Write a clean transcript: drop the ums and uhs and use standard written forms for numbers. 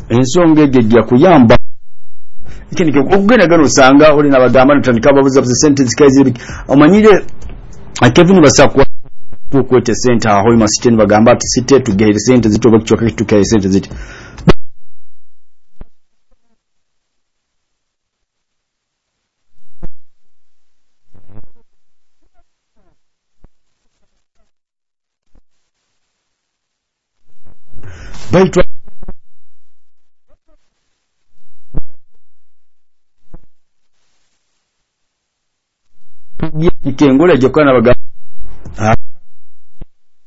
ensonga egejja kuyamba ikindi okugenda gano usanga oli nabagamba ntandika babuza sente zikazi omanyire Kevin basakwa kukwete sente aho imasiteni bagamba ati site tugere sente zitoba kichoka kitukaye sente ziti baitwa ikengole jokana baga